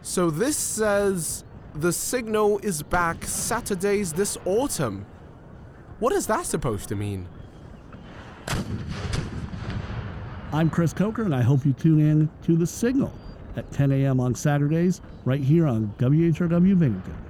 So this says the signal is back Saturdays this autumn. What is that supposed to mean? I'm Chris Coker, and I hope you tune in to The Signal at 10 a.m. on Saturdays right here on WHRW Binghamton.